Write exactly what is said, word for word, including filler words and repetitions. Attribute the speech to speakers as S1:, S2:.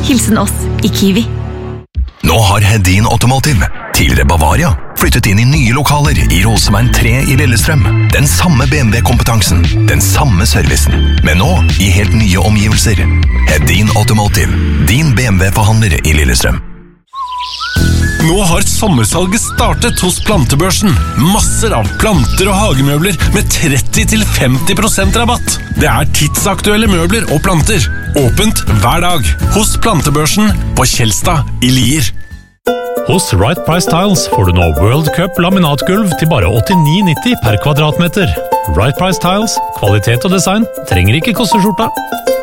S1: Hilsen oss i Kiwi.
S2: Nå har Hedin Automotive, tidligere Bavaria, flyttet inn i nye lokaler i Roseveien tre i Lillestrøm. Den samme B M W-kompetansen, den samme servicen, men nå i helt nye omgivelser. Hedin Automotive, din B M W-forhandler i Lillestrøm.
S3: Nå har sommersalget startet hos Plantebørsen. Masser av planter og hagemøbler med tretti til femti prosent rabatt. Det er tidsaktuelle møbler og planter. Åpent hver dag hos Plantebørsen på Kjelstad i Lier.
S4: Hos Right Price Tiles får du nå World Cup laminatgulv til bare åttini nitti per kvadratmeter. Right Price Tiles, kvalitet og design trenger ikke koste skjorta.